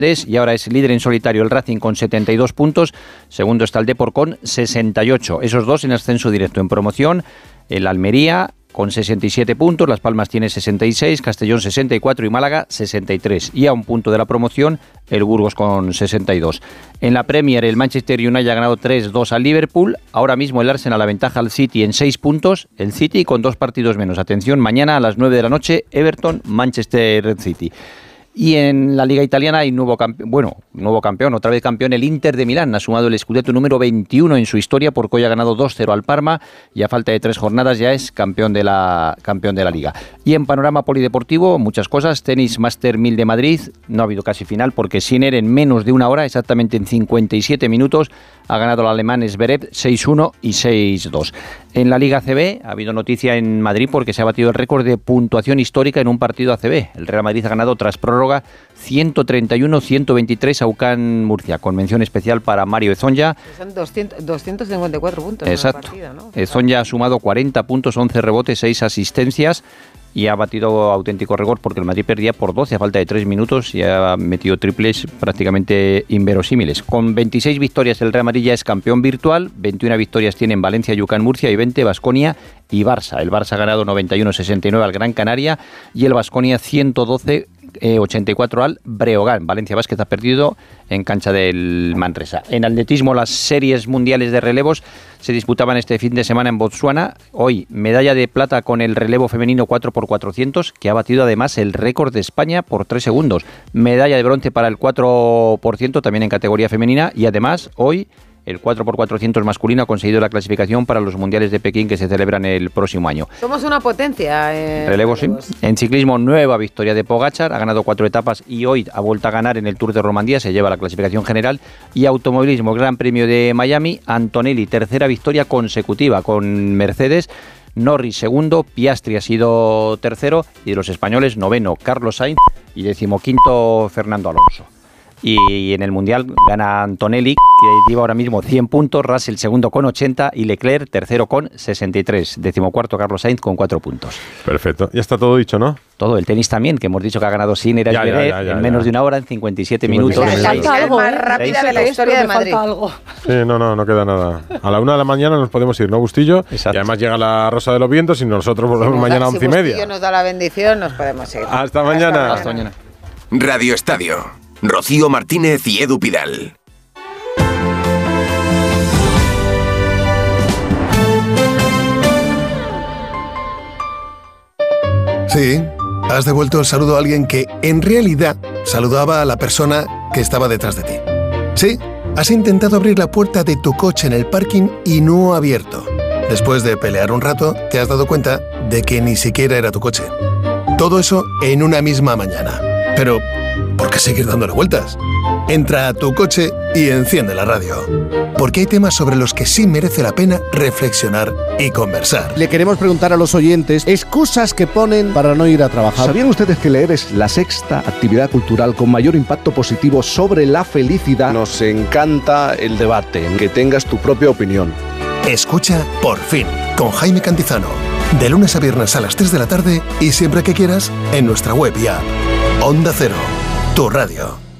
y ahora es líder en solitario el Racing con 72 puntos, segundo está el Depor con 68, esos dos en ascenso directo. En promoción, el Almería con 67 puntos, Las Palmas tiene 66, Castellón 64 y Málaga 63. Y a un punto de la promoción, el Burgos con 62. En la Premier, el Manchester United ha ganado 3-2 al Liverpool. Ahora mismo el Arsenal aventaja al City en 6 puntos. El City con 2 partidos menos. Atención, mañana a las 9 de la noche, Everton, Manchester City. Y en la Liga Italiana hay nuevo campeón, otra vez campeón, el Inter de Milán. Ha sumado el Scudetto número 21 en su historia porque hoy ha ganado 2-0 al Parma y a falta de 3 jornadas ya es campeón de la Liga. Y en panorama polideportivo, muchas cosas. Tenis Master 1000 de Madrid, no ha habido casi final porque Sinner en menos de una hora, exactamente en 57 minutos, ha ganado el alemán Zverev 6-1 y 6-2. En la Liga ACB ha habido noticia en Madrid porque se ha batido el récord de puntuación histórica en un partido ACB. El Real Madrid ha ganado tras prórroga 131-123 a UCAN Murcia, con mención especial para Mario Ezonja. Son 254 puntos. Exacto. En el partido, ¿no? Ezonja ha sumado 40 puntos, 11 rebotes, 6 asistencias y ha batido auténtico récord porque el Madrid perdía por 12 a falta de 3 minutos y ha metido triples prácticamente inverosímiles. Con 26 victorias el Real Madrid ya es campeón virtual, 21 victorias tienen Valencia y UCAN Murcia y 20 Baskonia y Barça. El Barça ha ganado 91-69 al Gran Canaria y el Baskonia 112-84 al Breogán. Valencia Vázquez ha perdido en cancha del Manresa. En atletismo, las series mundiales de relevos se disputaban este fin de semana en Botsuana. Hoy, medalla de plata con el relevo femenino 4x400, que ha batido además el récord de España por 3 segundos. Medalla de bronce para el 4%, también en categoría femenina. Y además, hoy, el 4x400 masculino ha conseguido la clasificación para los mundiales de Pekín que se celebran el próximo año. Somos una potencia. Relevos, sí. En ciclismo, nueva victoria de Pogačar, ha ganado 4 etapas y hoy ha vuelto a ganar en el Tour de Romandía, se lleva la clasificación general. Y automovilismo, Gran Premio de Miami, Antonelli, tercera victoria consecutiva con Mercedes. Norris segundo, Piastri ha sido tercero y de los españoles noveno Carlos Sainz y 15º Fernando Alonso. Y en el Mundial gana Antonelli, que lleva ahora mismo 100 puntos, Russell segundo con 80 y Leclerc tercero con 63, 14º Carlos Sainz con 4 puntos. Perfecto, ya está todo dicho, ¿no? Todo, el tenis también, que hemos dicho que ha ganado Sinner en menos de una hora, en 57 minutos. Falta algo, más rápida de la historia de Madrid. Sí, no queda nada. A la 1 de la mañana nos podemos ir, ¿no, Bustillo? Exacto. Y además llega la Rosa de los Vientos y nosotros volvemos mañana a 11:30. Si Bustillo nos da la bendición, nos podemos ir. Hasta mañana. Hasta mañana. Radio Estadio. Rocío Martínez y Edu Pidal. Sí, has devuelto el saludo a alguien que, en realidad, saludaba a la persona que estaba detrás de ti. Sí, has intentado abrir la puerta de tu coche en el parking y no ha abierto. Después de pelear un rato, te has dado cuenta de que ni siquiera era tu coche. Todo eso en una misma mañana. Pero, ¿por qué seguir dándole vueltas? Entra a tu coche y enciende la radio. Porque hay temas sobre los que sí merece la pena reflexionar y conversar. Le queremos preguntar a los oyentes excusas que ponen para no ir a trabajar. ¿Sabían ustedes que leer es la sexta actividad cultural con mayor impacto positivo sobre la felicidad? Nos encanta el debate, que tengas tu propia opinión. Escucha Por Fin, con Jaime Cantizano. De lunes a viernes a las 3 de la tarde y siempre que quieras en nuestra web y app. Onda Cero, tu radio.